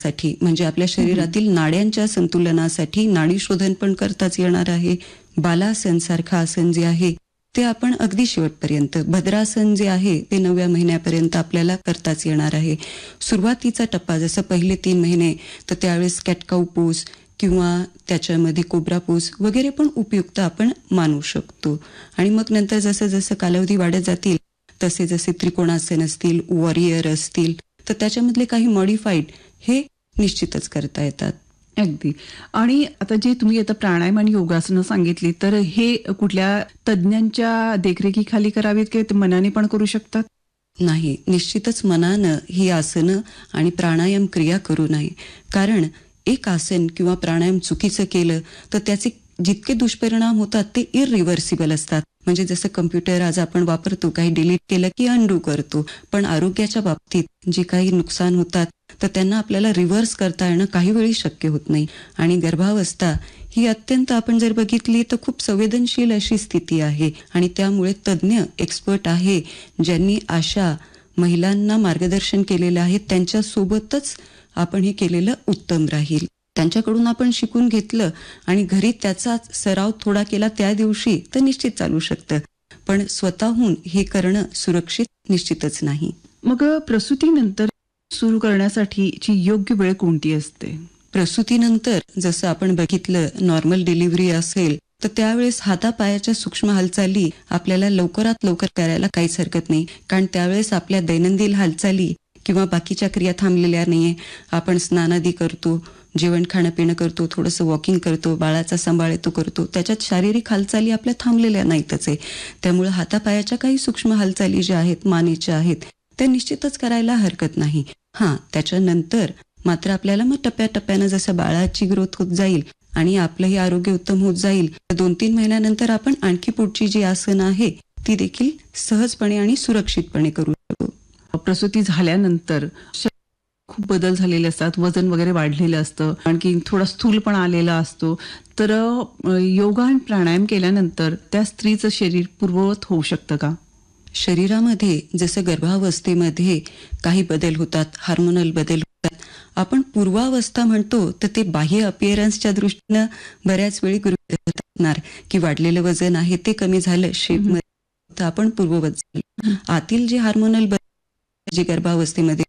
साठी म्हणजे आपल्या शरीरातील नाड्यांच्या संतुलनासाठी नाडी शोधन पण करताच येणार आहे. बालासन सारखं आसन जे आहे ते आपण अगदी शेवटपर्यंत, भद्रासन जे आहे ते 9व्या महिन्यापर्यंत आपल्याला करताच येणार आहे. सुरुवातीचा टप्पा जसं पहिले 3 महिने तर त्यावेळेस कॅटकाऊ पोज किंवा त्याच्यामध्ये कोब्रा पोज वगैरे पण उपयुक्त आपण मानू शकतो. आणि मग नंतर जसं जसं कालावधी वाढत जातील तसे जसे त्रिकोणासन असतील, वॉरियर असतील तर त्याच्यामधले काही मॉडिफाईड हे निश्चितच करता येतात. अगदी. आणि आता जे तुम्ही आता प्राणायाम आणि योगासनं सांगितली तर हे कुठल्या तज्ज्ञांच्या देखरेखीखाली करावीत की ते मनाने पण करू शकतात? नाही, निश्चितच मनानं ही आसनं आणि प्राणायाम क्रिया करू नये. कारण एक आसन किंवा प्राणायाम चुकीचं केलं तर त्याचे जितके दुष्परिणाम होतात ते इररिव्हर्सिबल असतात. म्हणजे जसं कम्प्युटर आज आपण वापरतो, काही डिलीट केलं की अनडू करतो, पण आरोग्याच्या बाबतीत जे काही नुकसान होतात तर त्यांना आपल्याला रिव्हर्स करता येणं काही वेळी शक्य होत नाही. आणि गर्भावस्था ही अत्यंत आपण जर बघितली तर खूप संवेदनशील अशी स्थिती आहे आणि त्यामुळे तज्ज्ञ एक्सपर्ट आहे ज्यांनी अशा महिलांना मार्गदर्शन केलेलं आहे त्यांच्यासोबतच आपण हे केलेलं उत्तम राहील. त्यांच्याकडून आपण शिकून घेतलं आणि घरी त्याचा सराव थोडा केला त्या दिवशी तर निश्चित चालू शकतं, पण स्वतःहून हे करणं सुरक्षित निश्चितच नाही. मग प्रसूतीनंतर सुरू करण्यासाठीची योग्य वेळ कोणती असते? प्रसूतीनंतर जसं आपण बघितलं नॉर्मल डिलिव्हरी असेल तर त्यावेळेस हातापायाच्या सूक्ष्म हालचाली आपल्याला लवकरात लवकर करायला काहीच हरकत नाही. कारण त्यावेळेस आपल्या दैनंदिन हालचाली किंवा बाकीच्या क्रिया थांबलेल्या नाहीये. आपण स्नानादी करतो, जेवण खाणं पिणं करतो, थोडंसं वॉकिंग करतो, बाळाचा सांभाळ तो करतो, त्याच्यात शारीरिक हालचाली आपल्या थांबलेल्या नाहीतच आहे. त्यामुळे हातापायाच्या काही सूक्ष्म हालचाली ज्या आहेत मानेच्या आहेत त्या निश्चितच करायला हरकत नाही. त्याच्यानंतर मात्र आपल्याला मग टप्प्याटप्प्यानं जसं बाळाची ग्रोथ होत जाईल आणि आपलंही आरोग्य उत्तम होत जाईल 2-3 महिन्यानंतर आपण आणखी पुढची जी आसनं आहे ती देखील सहजपणे आणि सुरक्षितपणे करू शकतो. प्रसूती झाल्यानंतर खूप बदल झालेले असतात, वजन वगैरे वाढलेलं असतं, आणखी थोडा स्थूलपणा आलेला असतो, तर योगा आणि प्राणायाम केल्यानंतर त्या स्त्रीचं शरीर पूर्ववत होऊ शकतं का? शरीरामध्ये जसं गर्भावस्थेमध्ये काही बदल होतात, हार्मोनल बदल होतात, आपण पूर्वावस्था म्हणतो तर ते बाह्य अपिअरन्सच्या दृष्टीनं बऱ्याच वेळी गृहीत धरणार की वाढलेलं वजन आहे ते कमी झालं शेपमध्ये तर आपण पूर्ववत झालो. आतील जे हार्मोनल बदल जे गर्भावस्थेमध्ये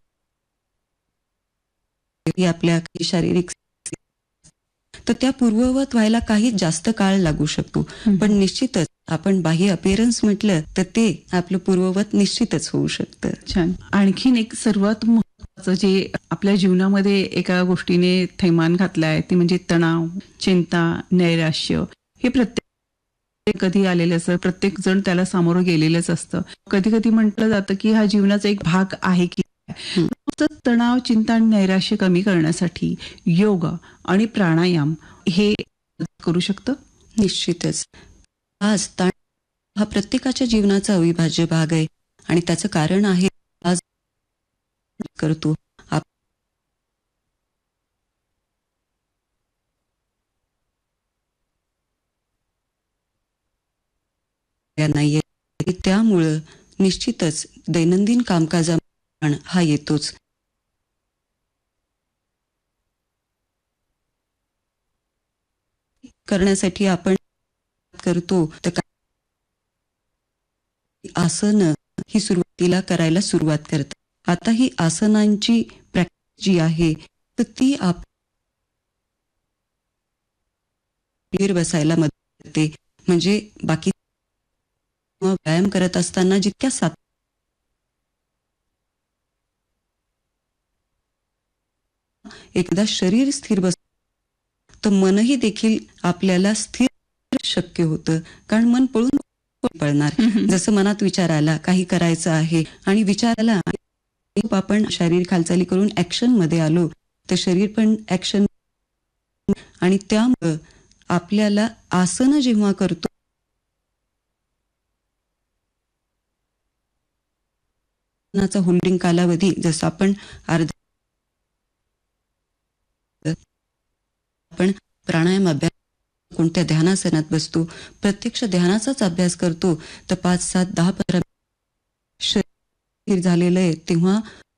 आपल्या शारीरिक तर त्या पूर्ववत व्हायला काही जास्त काळ लागू शकतो, पण निश्चितच आपण बाह्य अपिअरन्स म्हटलं तर ते आपलं पूर्ववत निश्चितच होऊ शकतं. छान. आणखीन एक सर्वात महत्त्वाचं जे आपल्या जीवनामध्ये एका गोष्टीने थैमान घातलाय ते म्हणजे तणाव, चिंता, नैराश्य. हे प्रत्येक कधी आलेलं असतं, प्रत्येक जण त्याला सामोरं गेलेलंच असतं. कधी कधी म्हटलं जातं की हा जीवनाचा एक भाग आहे की तणाव, चिंता आणि नैराश्य कमी करण्यासाठी योगा आणि प्राणायाम हे करू शकतं. निश्चितच आज ताण हा प्रत्येकाच्या जीवनाचा अविभाज्य भाग आहे आणि त्याचं कारण आहे आज करतो नाहीये. त्यामुळं निश्चितच दैनंदिन कामकाजा हा येतोच. करण्यासाठी आपण करतो तर आसनं ही सुरुवातीला करायला सुरुवात करतात. आता ही आसनांची प्रॅक्टिस जी आहे तर ती बसायला मदत करते. म्हणजे बाकी व्यायाम करत असताना जितक्या एकदा शरीर स्थिर बस तर मनही देखील आपल्याला स्थिर शक्य होतं. कारण मन पळून पळणार. जसं मनात विचार आला काही करायचं आहे आणि विचाराला आपण शारीरिक हालचाली करून ऍक्शन मध्ये आलो तर शरीर पण ऍक्शन आणि त्यामुळं आपल्याला आसनं जेव्हा करतो होल्डिंग कालावधी जसं आपण आपण प्राणायाम अभ्यास कोणत्या ध्यानासनात बसतो, प्रत्यक्ष ध्यानाचाच अभ्यास करतो तर 5, 7, 10, 15 शरीर झालेलं आहे तेव्हा